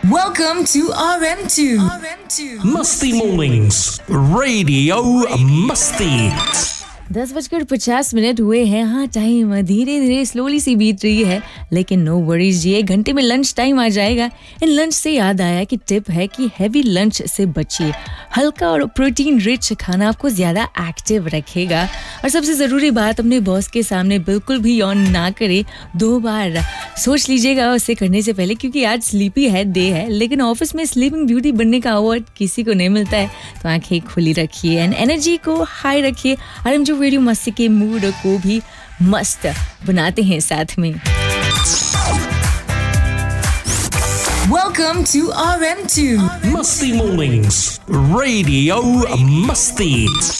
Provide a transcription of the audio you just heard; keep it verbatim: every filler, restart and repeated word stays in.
Welcome to R M two. R M two. Musty Mornings, Radio Musty. दस बजकर पचास minute हुए हैं. हाँ, टाइम धीरे धीरे स्लोली सी बीत रही है, लेकिन नो वरीज, ये घंटे में लंच टाइम आ जाएगा. इन लंच से याद आया कि टिप है कि हैवी लंच से बचिए. हल्का और प्रोटीन रिच खाना आपको ज़्यादा एक्टिव रखेगा. और सबसे ज़रूरी बात, अपने बॉस के सामने बिल्कुल भी यौन ना करें. दो बार सोच लीजिएगा उसे करने से पहले, क्योंकि आज स्लीपी है डे है, लेकिन ऑफिस में स्लीपिंग ब्यूटी बनने का अवार्ड किसी को नहीं मिलता है. तो आंखें खुली रखिए एंड एनर्जी को हाई रखिए. और हम जो रेडियो मस्ती के मूड को भी मस्त बनाते हैं साथ में. Welcome to R M two. Musty Mornings, Radio Musty.